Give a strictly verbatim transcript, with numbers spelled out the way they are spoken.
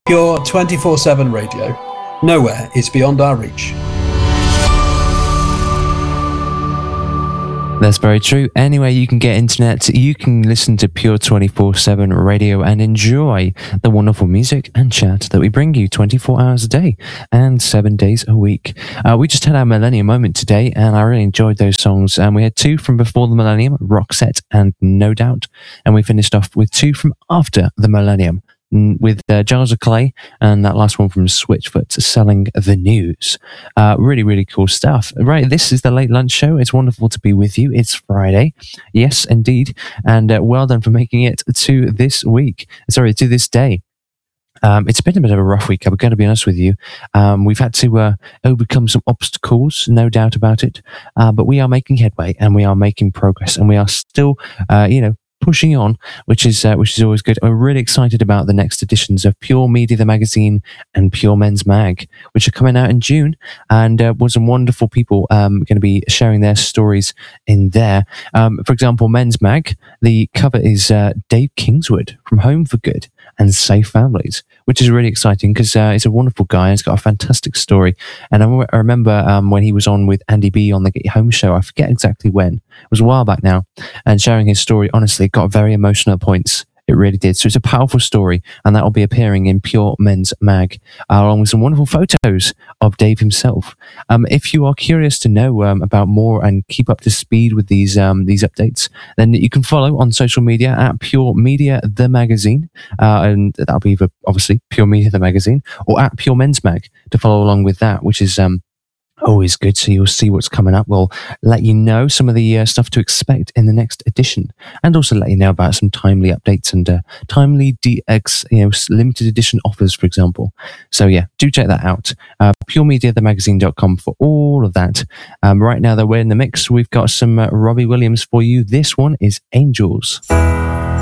Pure twenty-four seven radio. Nowhere is beyond our reach. That's very true. Anyway, you can get internet, you can listen to Pure twenty-four seven radio and enjoy the wonderful music and chat that we bring you twenty-four hours a day and seven days a week. Uh, we just had our Millennium moment today, and I really enjoyed those songs. And um, we had two from before the Millennium, Roxette and No Doubt, and we finished off with two from after the Millennium, with uh, Jars of Clay, and that last one from Switchfoot, Selling the News. Uh, really, really cool stuff. Right, this is the Late Lunch Show. It's wonderful to be with you. It's Friday. Yes, indeed. And uh, well done for making it to this week. Sorry, to this day. Um, it's been a bit of a rough week, I'm going to be honest with you. Um, we've had to uh, overcome some obstacles, no doubt about it. Uh, but we are making headway, and we are making progress, and we are still, uh, you know, pushing on, which is uh, which is always good. I'm really excited about the next editions of Pure Media, the magazine, and Pure Men's Mag, which are coming out in June, and uh, with some wonderful people um, going to be sharing their stories in there. Um, for example, Men's Mag, the cover is uh, Dave Kingswood from Home for Good and Safe Families, which is really exciting because uh, he's a wonderful guy and he's got a fantastic story. And I, I remember um, when he was on with Andy B on the Get Home show, I forget exactly when, it was a while back now, and sharing his story, honestly, it got very emotional at points. It really did. So it's a powerful story, and that will be appearing in Pure Men's Mag, uh, along with some wonderful photos of Dave himself. Um, if you are curious to know um, about more and keep up to speed with these um, these updates, then you can follow on social media at Pure Media the Magazine, uh, and that'll be either, obviously, Pure Media the Magazine, or at Pure Men's Mag to follow along with that, which is um, always good. So you'll see what's coming up. We'll let you know some of the uh, stuff to expect in the next edition, and also let you know about some timely updates and uh, timely D X, you know, limited edition offers, for example. So yeah, do check that out. Uh, pure media the magazine dot com for all of that. Um, right now, though, we're in the mix. We've got some uh, Robbie Williams for you. This one is Angels.